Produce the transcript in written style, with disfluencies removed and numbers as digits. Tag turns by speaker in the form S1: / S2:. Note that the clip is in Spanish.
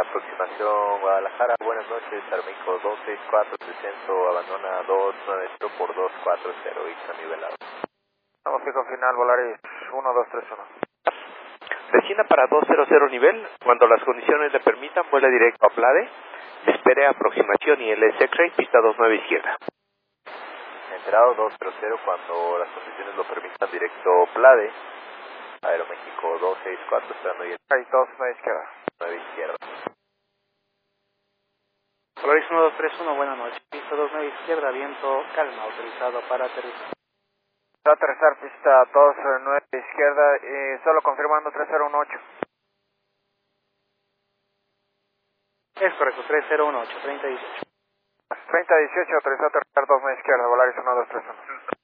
S1: aproximación Guadalajara, buenas noches, Armeico 264, descenso, abandona 290 por 240, IXA nivelado.
S2: Vamos pico final, Volaris 1231.
S1: Descienda para 200 nivel, cuando las condiciones le permitan, vuela directo a Plade, espere aproximación y el X-Ray, pista 29 izquierda. Enterado 200, cuando las condiciones lo permitan, directo Plade, Aeroméxico 264, esperando y el
S2: X-Ray 29 izquierda.
S1: 9 izquierda.
S3: Polaris 1231, buenas noches. Pista 29 izquierda, viento calma, autorizado para aterrizar.
S2: Va a aterrizar pista 29 izquierda y solo confirmando 3018.
S3: Es correcto, 3018, 3018.
S2: 3018, autorizado a aterrizar 29 izquierda, Volaris 1231.